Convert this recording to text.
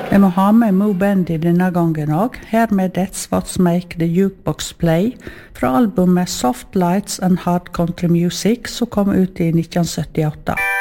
Jeg må ha med Mo Bendy denne gangen også. Her med That's What Make the Jukebox Play fra albumet Soft Lights and Hard Country Music som kom ut i 1978.